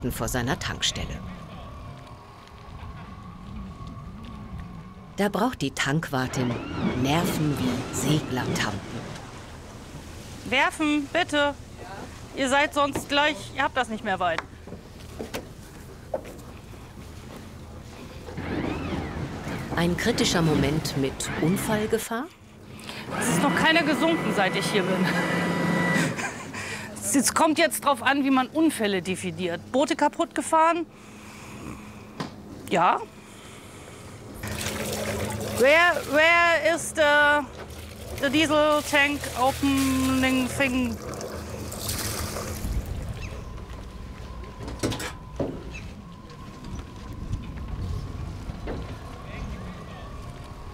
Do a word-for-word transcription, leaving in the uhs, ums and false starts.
vor seiner Tankstelle. Da braucht die Tankwartin Nerven wie Seglertampen. Werfen, bitte. Ihr seid sonst gleich, ihr habt das nicht mehr weit. Ein kritischer Moment mit Unfallgefahr? Es ist noch keiner gesunken, seit ich hier bin. Es kommt jetzt drauf an, wie man Unfälle definiert. Boote kaputt gefahren? Ja. Where, where is the, the diesel tank opening thing